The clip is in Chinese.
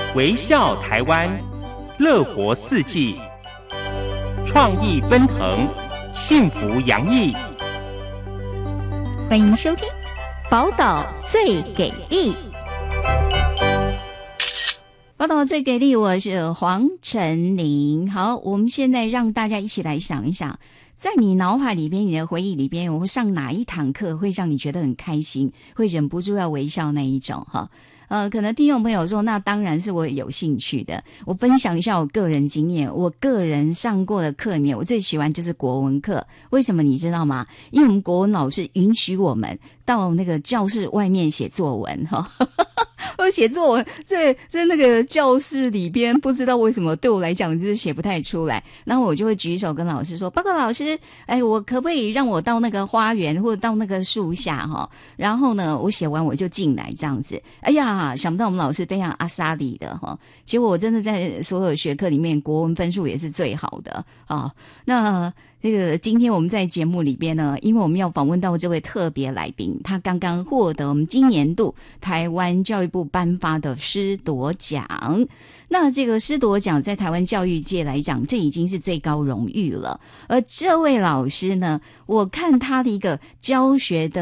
微笑台湾，乐活四季，创意奔腾，幸福洋溢。 欢迎收听宝岛最给力。宝岛最给力，我是黄晨林。好，我们现在让大家一起来想一想，在你脑海里边，你的回忆里边，我们上哪一堂课会让你觉得很开心，会忍不住要微笑那一种哈？可能听众朋友说，那当然是我有兴趣的。我分享一下我个人经验，我个人上过的课里面，我最喜欢就是国文课。为什么你知道吗？因为我们国文老师允许我们到那个教室外面写作文哈。我写作文在那个教室里边，不知道为什么对我来讲就是写不太出来，然后我就会举手跟老师说，报告老师，我可不可以让我到那个花园或者到那个树下哈？然后呢，我写完我就进来这样子。哎呀，想不到我们老师非常阿萨里的哈，结果我真的在所有学科里面国文分数也是最好的啊。那这个今天我们在节目里边呢，因为我们要访问到这位特别来宾，他刚刚获得我们今年度台湾教育部颁发的师铎奖。那这个师铎奖在台湾教育界来讲，这已经是最高荣誉了。而这位老师呢，我看他的一个教学的